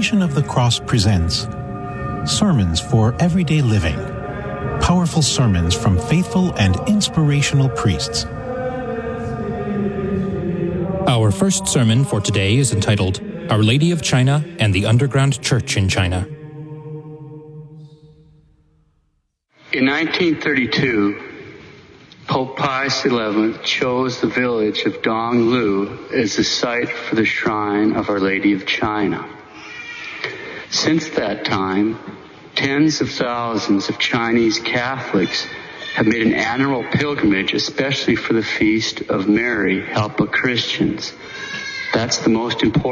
Passion of the Cross presents Sermons for Everyday Living. Powerful sermons from faithful and inspirational priests. Our first sermon for today is entitled, Our Lady of China and the Underground Church in China. In 1932, Pope Pius XI chose the village of Donglu as the site for the shrine of Our Lady of China. Since that time, tens of thousands of Chinese Catholics have made an annual pilgrimage, especially for the feast of Mary, Help of Christians. That's the most important